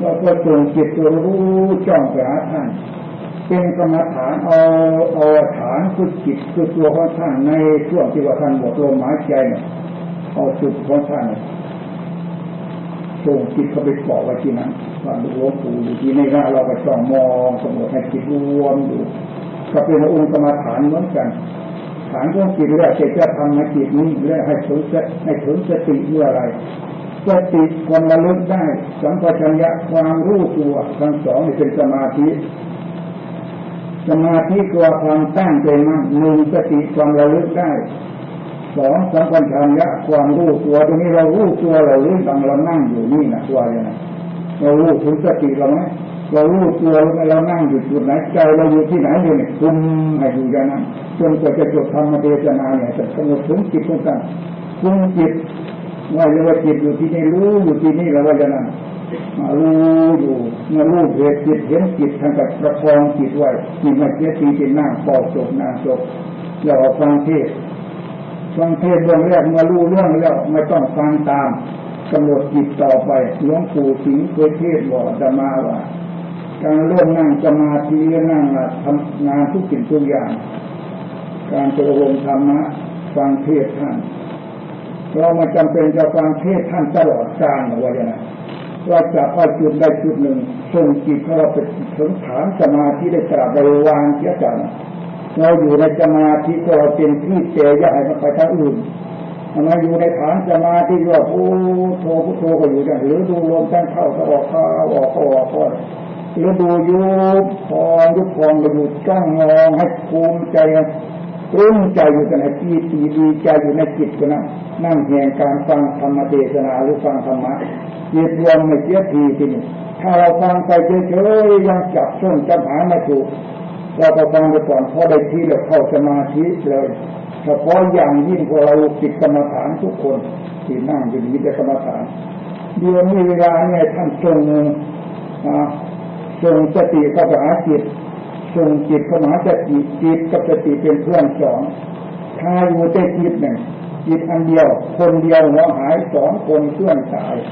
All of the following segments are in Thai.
เราก็ส่งจิตตัวรู้จ้องไปหาท่านเป็นกรรมฐานเอาฐานคือจิตคือตัวของท่านในช่วงที่ว่าท่านบวชลมหายใจเนี่ยเอาจุดของท่านส่งจิตเข้าไปเกาะไว้ที่นั้นว่าหลวงปู่อยู่ที่นี่นะเราไปจ้องมองสมมติให้จิตรวมอยู่ก็เป็นองค์กรรมฐานเหมือนกันฐานของจิตแล้วจะทำให้จิตนี้และให้ถึงสติเมื่อไรสติความระลึกได้สัมปชัญญะความรู้ตัวทั้งสองเป็นสมาธิคือความตั้งใจมั่นหนึ่งสติความระลึกได้สองสัมปชัญญะความรู้ตัวตรงนี้เรารู้ตัวเรารู้ตั้งเรานั่งอยู่นี่นะตัวอะไรนะเรารู้ถึงสติเราไหมเรารู้ตัวเรานั่งอยู่จุดไหนใจเราอยู่ที่ไหนอยู่เนี่ยคุมให้อยู่อย่างนั้นจนกว่าจะจบธรรมเทศนาเนี่ยจะกำหนดถึงจิตของท่านคุมจิตว่าเรียกว่าจิตอยู่ที่นี่รู้อยู่ที่นี่เราว่าอย่างนั้นรู้อยู่เมื่อรู้เหตุจิตเห็นจิตท่านก็ประคองจิตไว้จิตไม่เสียทีจิตนั่งเป่าจบนั่งจบแล้วฟังเทศเรื่องแรกเมื่อรู้เรื่องแล้วไม่ต้องฟังตามกำหนดจิตต่อไปหลวงปู่สิงห์เคยเทศบอกอาตมาว่าการเริ่มนั่งสมาธินั่งทำงานทุกสิ่งทุกอย่างการจะอบรมธรรมะฟังเทศท่านเราไม่จำเป็นจะฟังเทศท่านตลอดกาลว่าอย่างนั้นเราจะเอาจุดใดจุดหนึ่งส่งจิตของเราไปถึงฐานสมาธิได้ตราบใดวางเสียจากเราอยู่ในสมาธิก็เราเป็นที่เจยะให้มันไปทางอื่นมาอยู่ในฐานสมาธิว่าพุทโธพุทโธก็อยู่อย่างหรือดูลมตั้งเข้าออกเข้าออกหรือดูยุบพองก็อยู่จ้องมองให้ภูมิใจรุ่งใจอยู่ในจิตดีใจอยู่ในจิตก็นั่งแห่งการฟังธรรมเทศนาหรือฟังธรรมะจิตรวมไม่เสียทีที่นี่ถ้าเราฟังไปเฉยๆยังจับส้นจับหางไม่ถูกเราก็ฟังไปก่อนพอได้ที่แล้วเข้าสมาธิเลยเฉพาะอย่างยิ่งพวกเราติดกรรมฐานทุกคนที่นั่งอยู่นี้แต่กรรมฐานเดี๋ยวมีเวลาเนี่ยท่านส่งสติเข้าไปหาจิตส่งจิตเข้าหาสติจิตกับสติเป็นเพื่อนสองถ้าอยู่ในจิตหนึ่งจิตอันเดียวคนเดียวหัวหายสองคนเพื่อนตาย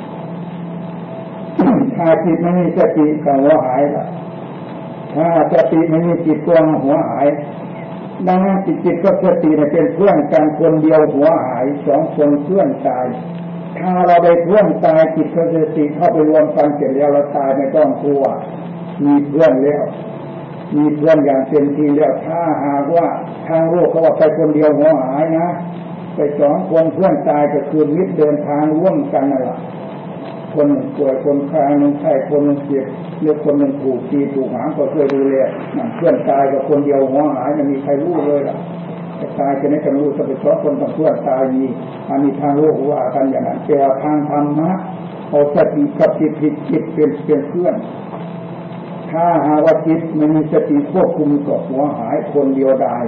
ถ้าจิตไม่มีสติก็หัวหายละถ้าสติไม่มีจิตก็หัวหายดังนั้นจิตกับสติเป็นเพื่อนกันคนเดียวหัวหายสองคนเพื่อนตายถ้าเราได้เพื่อนตายจิตกับสติเข้าไปรวมกันเสร็จแล้วเราตายไม่ต้องกลัวมีเพื่อนแล้วมีเพื่อนอย่างเต็มที่แล้วถ้าหากว่าทางโลกเขาว่าไปคนเดียวหัวหายนะไปสองคนเพื่อนตายก็คือมิตรเดินทางร่วมกันนั่นแหละคนหนึ่งป่วยคนคลายหนึ่งไข้คนหนึ่งเจ็บหรือคนหนึ่งถูกตีถูกหางก็ช่วยดูแลเพื่อนตายกับคนเดียวหัวหายไม่มีใครรู้เลยล่ะจะตายจะไม่จะรู้จะไปสองคนกับเพื่อนตายมีอันนี้ทางโลกว่ากันอย่างนั้นแต่ว่าทางธรรมะเอาสติกับจิตเป็นเพื่อนถ้าหาว่าจิตไม่มีสติควบคุมก็หัวหายคนเดียวได้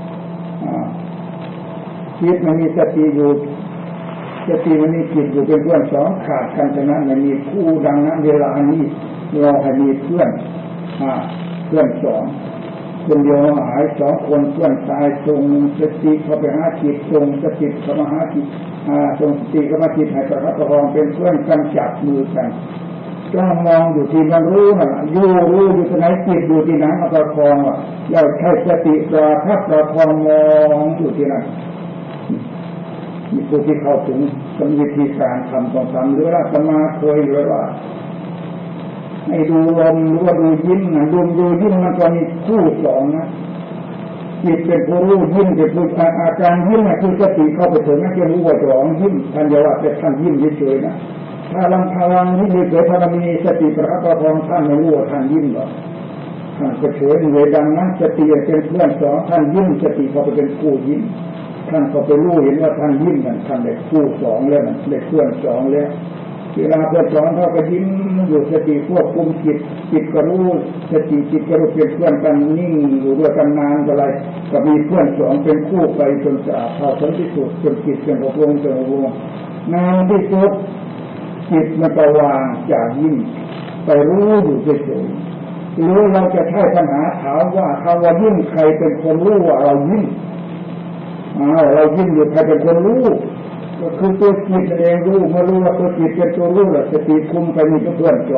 จิตไม่มีสติอยู่สติมันมีจิตอยู่เป็นเพื่อนสองขาดกันฉะนั้นมันมีคู่ดังนั้นเวลานี้เราให้มีเพื่อนสองคนเดียวหายสองคนเพื่อนตายทรงสติเข้าไปหาจิตทรงสติเข้ามาหาจิตทรงสติเข้ามาจิตให้ประคับประคองเป็นเพื่อนกันจับมือกันจ้องมองอยู่ที่มันรู้น่ะรู้อยู่ที่ไหนจิตอยู่ที่ไหนมาประคองอ่ะแล้วใช้สติประคองมองอยู่ที่นั่นมีผู้ที่เข้าถึงวิธีการทำต้องทำหรือว่าสมาเคยหรือว่าให้ดูลมหรือว่าดูยิ้มนะดูยิ้มมันก็มีคู่สองนะจิตเป็นผู้รู้ยิ้มเป็นผู้อาการยิ้มนะคือสติเข้าไปถึงนั่นจะรู้ว่าสองยิ้มท่านจะว่าเป็นท่านยิ้มเฉยๆนะถ้าพลังนี้เฉยๆถ้าเรามีสติประคับประคองท่านไม่รู้ว่าท่านยิ้มหรอกท่านก็เฉยเลยดังนั้นสติเป็นเพื่อนสองท่านยิ้มสติเข้าไปเป็นคู่ยิ้มท่านก็ไปรู้เห็นว่าท่านยิ้มกันท่านได้คู่สองแล้วได้เพื่อนสองแล้วเวลาเพื่อนสองเขาก็ยิ้มอยู่สติควบคุมจิตก็รู้สติจิตก็รู้เป็นเพื่อนกันนิ่งอยู่ด้วยกันนานอะไรก็มีเพื่อนสองเป็นคู่ไปจนจะเข้าถึงที่สุดจนจิตเป็นอบรมนานที่สุดจิตมันก็วางจากยิ้มไปรู้อยู่เฉยๆหรือเราจะใช้ปัญหาถามว่าคำว่ายิ้มใครเป็นคนรู้ว่าเรายิ้มเรายิ้มอยู่ใครเป็นคนรู้ก็คือตัวจิตเองรู้มารู้ว่าตัวจิตเป็นตัวรู้แหละสติคุมไปมีเพื่อน